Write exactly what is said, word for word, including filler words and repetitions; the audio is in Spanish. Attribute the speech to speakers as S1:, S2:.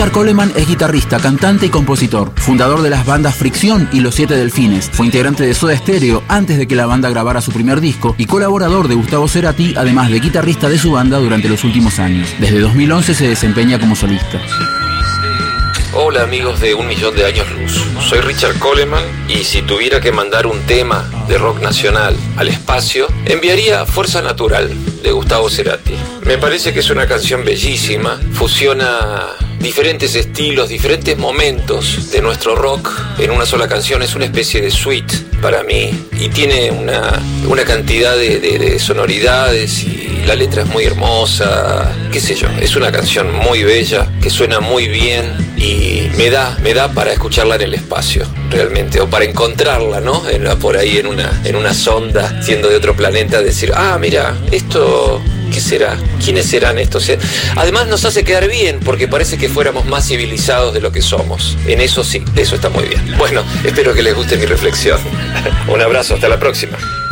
S1: Richard Coleman es guitarrista, cantante y compositor, fundador de las bandas Fricción y Los Siete Delfines. Fue integrante de Soda Stereo antes de que la banda grabara su primer disco y colaborador de Gustavo Cerati, además de guitarrista de su banda durante los últimos años. Desde dos mil once se desempeña como solista.
S2: Hola amigos de Un Millón de Años Luz, soy Richard Coleman y si tuviera que mandar un tema de rock nacional al espacio, enviaría Fuerza Natural de Gustavo Cerati. Me parece que es una canción bellísima, fusiona diferentes estilos, diferentes momentos de nuestro rock en una sola canción. Es una especie de suite para mí y tiene una, una cantidad de, de, de sonoridades y la letra es muy hermosa, qué sé yo, es una canción muy bella que suena muy bien y me da, me da para escucharla en el espacio realmente, o para encontrarla, ¿no? En, por ahí en una, en una sonda, siendo de otro planeta, decir, ah, mira, esto... ¿Qué será? ¿Quiénes serán estos? Además nos hace quedar bien porque parece que fuéramos más civilizados de lo que somos. En eso sí, eso está muy bien. Bueno, espero que les guste mi reflexión. Un abrazo, hasta la próxima.